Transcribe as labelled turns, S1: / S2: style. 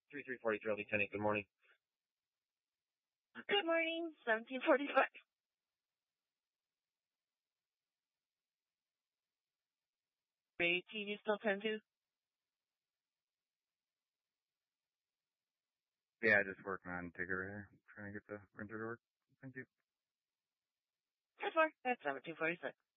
S1: 3343 Lieutenant, good morning.
S2: Good morning, 1745. Great, TV still 10-2?
S3: Yeah, just working on ticker here. Trying to get the printer to work. Thank you.
S2: 10-4, that's 1746.